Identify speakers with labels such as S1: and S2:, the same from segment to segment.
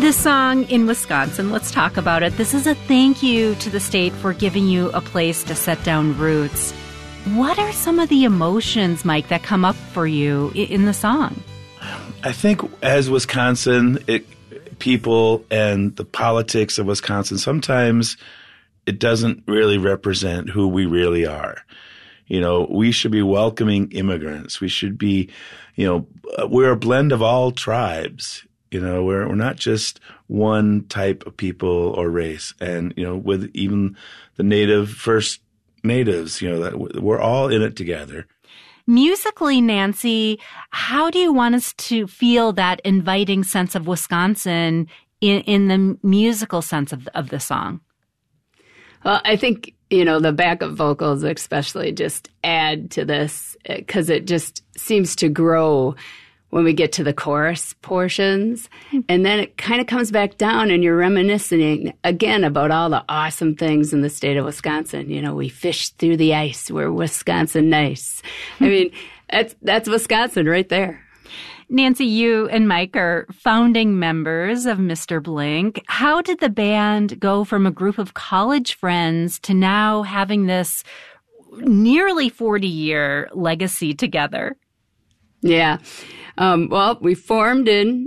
S1: This song in Wisconsin, let's talk about it. This is a thank you to the state for giving you a place to set down roots. What are some of the emotions, Mike, that come up for you in the song?
S2: I think as Wisconsin, people and the politics of Wisconsin, sometimes it doesn't really represent who we really are. You know, we should be welcoming immigrants. We should be, we're a blend of all tribes. You know, we're not just one type of people or race. And, with even the first natives, that we're all in it together.
S1: Musically, Nancy, how do you want us to feel that inviting sense of Wisconsin in the musical sense of the song?
S3: Well, I think, the backup vocals especially just add to this because it just seems to grow when we get to the chorus portions. And then it kind of comes back down and you're reminiscing again about all the awesome things in the state of Wisconsin. We fish through the ice. We're Wisconsin nice. I mean, that's Wisconsin right there.
S1: Nancy, you and Mike are founding members of Mr. Blink. How did the band go from a group of college friends to now having this nearly 40-year legacy together?
S3: Yeah. Well, we formed in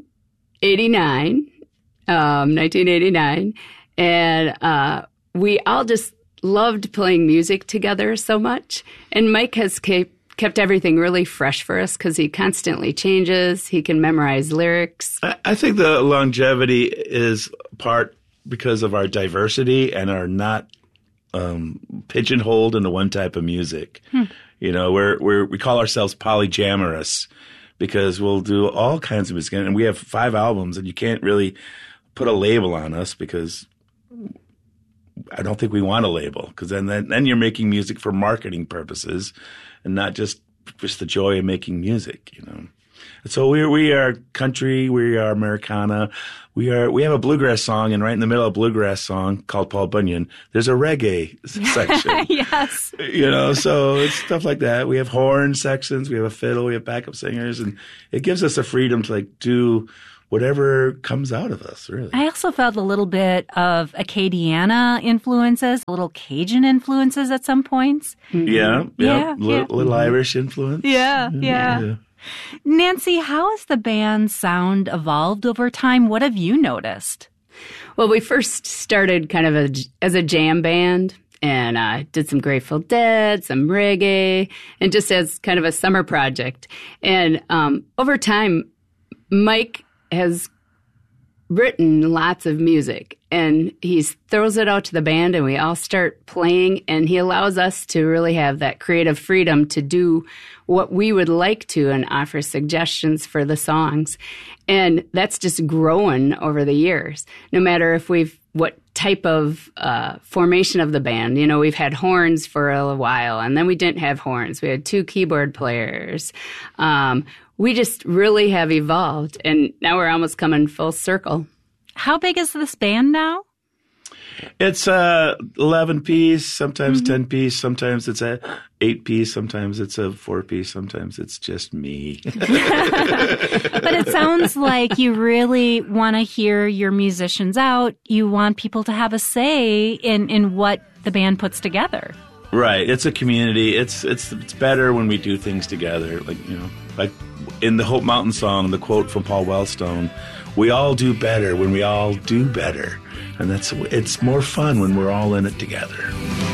S3: 1989, and we all just loved playing music together so much. And Mike has kept everything really fresh for us because he constantly changes. He can memorize lyrics.
S2: I think the longevity is part because of our diversity and our not pigeonholed into one type of music. We call ourselves polyjamorous because we'll do all kinds of music. And we have 5 albums, and you can't really put a label on us because I don't think we want a label, because then you're making music for marketing purposes and not just the joy of making music, And so we are country, we are Americana, we have a bluegrass song, and right in the middle of a bluegrass song called Paul Bunyan, there's a reggae section.
S1: Yes.
S2: So it's stuff like that. We have horn sections, we have a fiddle, we have backup singers, and it gives us the freedom to do whatever comes out of us, really.
S1: I also felt a little bit of Acadiana influences, a little Cajun influences at some points.
S2: Mm-hmm. Yeah. Little Irish influence.
S1: Yeah. Nancy, how has the band's sound evolved over time? What have you noticed?
S3: Well, we first started kind of as a jam band and did some Grateful Dead, some reggae, and just as kind of a summer project. And over time, Mike has written lots of music, and he throws it out to the band, and we all start playing, and he allows us to really have that creative freedom to do what we would like to and offer suggestions for the songs. And that's just growing over the years, no matter what type of formation of the band. We've had horns for a while, and then we didn't have horns. We had 2 keyboard players. We just really have evolved, and now we're almost coming full circle.
S1: How big is this band now?
S2: It's 11-piece, sometimes 10-piece, sometimes it's a 8-piece, sometimes it's a 4-piece, sometimes it's just me.
S1: But it sounds like you really want to hear your musicians out. You want people to have a say in what the band puts together.
S2: Right. It's a community. It's better when we do things together. Like in the Hope Mountain song, the quote from Paul Wellstone, we all do better when we all do better. And it's more fun when we're all in it together.